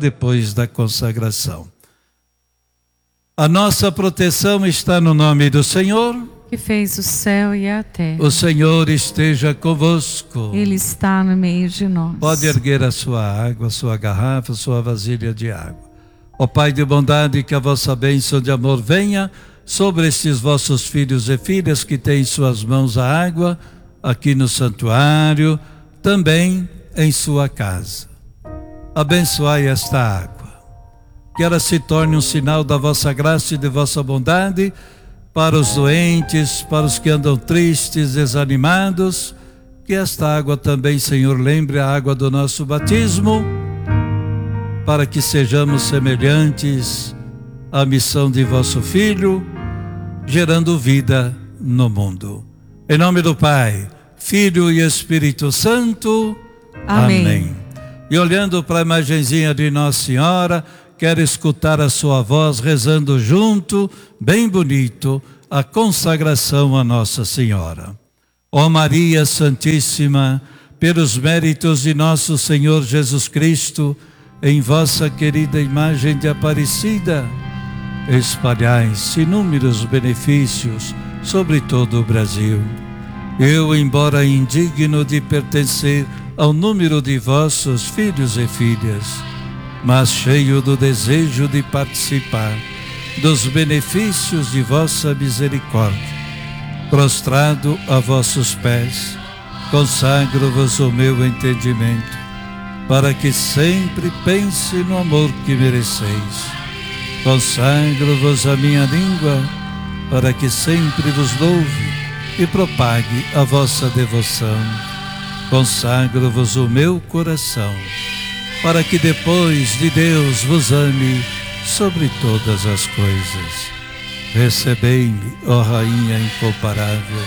depois da consagração. A nossa proteção está no nome do Senhor, que fez o céu e a terra. O Senhor esteja convosco. Ele está no meio de nós. Pode erguer a sua água, a sua garrafa, a sua vasilha de água. Ó Pai de bondade, que a vossa bênção de amor venha sobre estes vossos filhos e filhas que têm em suas mãos a água, aqui no santuário, também em sua casa. Abençoai esta água, que ela se torne um sinal da vossa graça e de vossa bondade para os doentes, para os que andam tristes, desanimados. Que esta água também, Senhor, lembre a água do nosso batismo, para que sejamos semelhantes à missão de vosso Filho, gerando vida no mundo. Em nome do Pai, Filho e Espírito Santo. Amém. E olhando para a imagenzinha de Nossa Senhora, quero escutar a sua voz rezando junto, bem bonito, a consagração a Nossa Senhora. Ó Maria Santíssima, pelos méritos de nosso Senhor Jesus Cristo, em vossa querida imagem de Aparecida, espalhai-se inúmeros benefícios sobre todo o Brasil. Eu, embora indigno de pertencer ao número de vossos filhos e filhas, mas cheio do desejo de participar dos benefícios de vossa misericórdia, prostrado a vossos pés, consagro-vos o meu entendimento, para que sempre pense no amor que mereceis. Consagro-vos a minha língua, para que sempre vos louve e propague a vossa devoção. Consagro-vos o meu coração, para que depois de Deus vos ame sobre todas as coisas. Recebei-me, ó Rainha incomparável,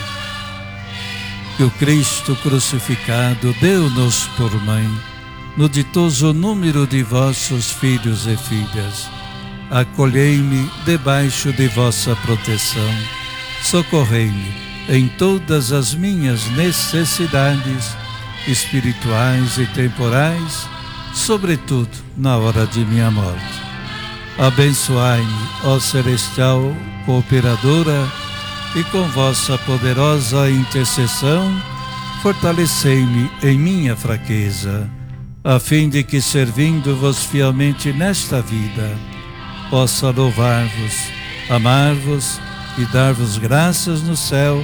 que o Cristo crucificado deu-nos por mãe, no ditoso número de vossos filhos e filhas. Acolhei-me debaixo de vossa proteção, socorrei-me em todas as minhas necessidades espirituais e temporais, sobretudo na hora de minha morte. Abençoai-me, ó celestial cooperadora, e com vossa poderosa intercessão, fortalecei-me em minha fraqueza, a fim de que, servindo-vos fielmente nesta vida, possa louvar-vos, amar-vos e dar-vos graças no céu